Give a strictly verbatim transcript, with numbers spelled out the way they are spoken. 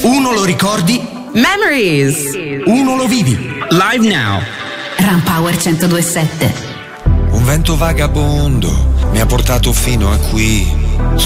Uno lo ricordi? Memories. Uno lo vivi. Live Now. Ram Power centodue e sette. Un vento vagabondo mi ha portato fino a qui.